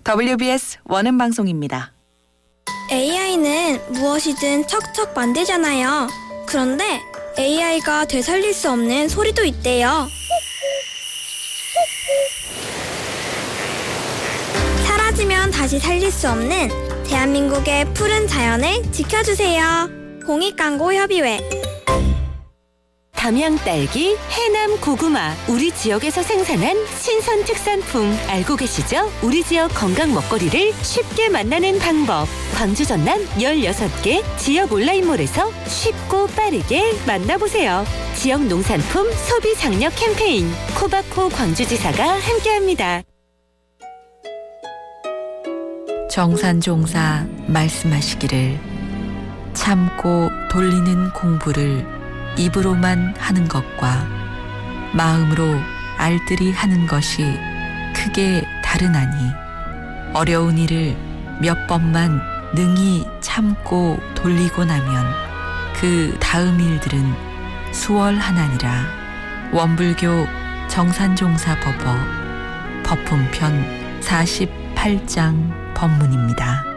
WBS 원음 방송입니다. AI는 무엇이든 척척 만들잖아요. 그런데 AI가 되살릴 수 없는 소리도 있대요. 사라지면 다시 살릴 수 없는 대한민국의 푸른 자연을 지켜주세요. 공익광고협의회. 담양 딸기, 해남 고구마, 우리 지역에서 생산한 신선 특산품 알고 계시죠? 우리 지역 건강 먹거리를 쉽게 만나는 방법. 광주 전남 16개 지역 온라인몰에서 쉽고 빠르게 만나보세요. 지역 농산품 소비 장려 캠페인 코바코 광주지사가 함께합니다. 정산종사 말씀하시기를 참고 돌리는 공부를 입으로만 하는 것과 마음으로 알뜰히 하는 것이 크게 다르나니 어려운 일을 몇 번만 능히 참고 돌리고 나면 그 다음 일들은 수월하나니라. 원불교 정산종사법어 법품편 48장 법문입니다.